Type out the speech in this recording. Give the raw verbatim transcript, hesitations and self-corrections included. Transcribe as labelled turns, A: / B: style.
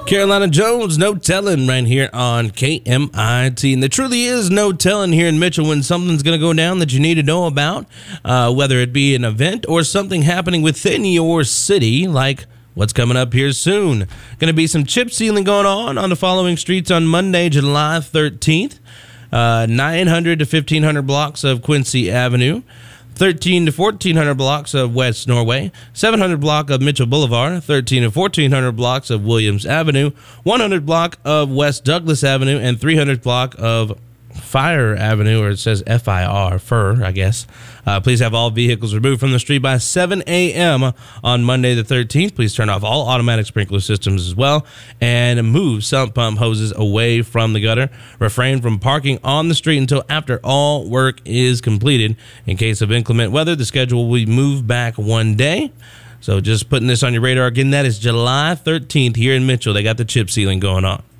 A: Carolina Jones, no telling right here on K M I T. And there truly is no telling here in Mitchell when something's going to go down that you need to know about, uh, whether it be an event or something happening within your city, like what's coming up here soon. Going to be some chip sealing going on on the following streets on Monday, July thirteenth. Uh, nine hundred to fifteen hundred blocks of Quincy Avenue. thirteen to fourteen hundred blocks of West Norway, seven hundred block of Mitchell Boulevard, thirteen to fourteen hundred blocks of Williams Avenue, one hundred block of West Douglas Avenue, and three hundred block of Fire Avenue, or it says F I R, Fur, I guess. Uh, please have all vehicles removed from the street by seven a m on Monday the thirteenth. Please turn off all automatic sprinkler systems as well and move sump pump hoses away from the gutter. Refrain from parking on the street until after all work is completed. In case of inclement weather, the schedule will be moved back one day. So just putting this on your radar again, that is July thirteenth here in Mitchell. They got the chip sealing going on.